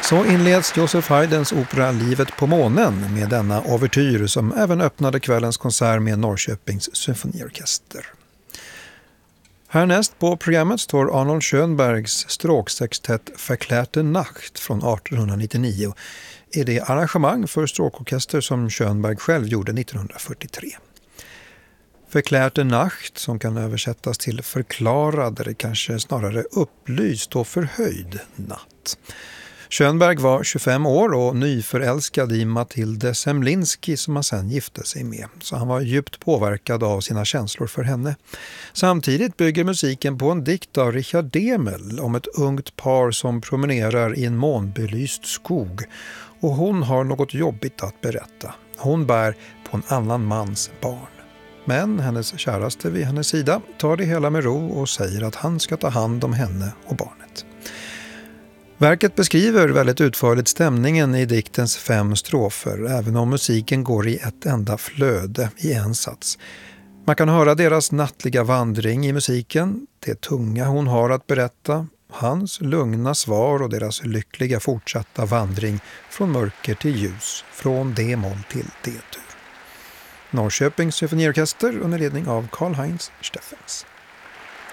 Så inleds Joseph Haydns opera Livet på månen med denna overtyr som även öppnade kvällens konsert med Norrköpings symfoniorkester. Härnäst på programmet står Arnold Schönbergs stråksextett Verklärte Nacht från 1899 i det arrangemang för stråkorkester som Schönberg själv gjorde 1943. Verklärte Nacht, som kan översättas till förklarad eller kanske snarare upplyst och förhöjd natt. Schönberg var 25 år och nyförälskad i Mathilde Semlinski som han sen gifte sig med, så han var djupt påverkad av sina känslor för henne. Samtidigt bygger musiken på en dikt av Richard Demel om ett ungt par som promenerar i en månbelyst skog, och hon har något jobbigt att berätta. Hon bär på en annan mans barn. Men hennes käraste vid hennes sida tar det hela med ro och säger att han ska ta hand om henne och barnet. Verket beskriver väldigt utförligt stämningen i diktens 5 strofer, även om musiken går i ett enda flöde i en sats. Man kan höra deras nattliga vandring i musiken, det tunga hon har att berätta, hans lugna svar och deras lyckliga fortsatta vandring från mörker till ljus, från D-moll till D-dur. Norrköpings symfoniorkester under ledning av Karl-Heinz Steffens.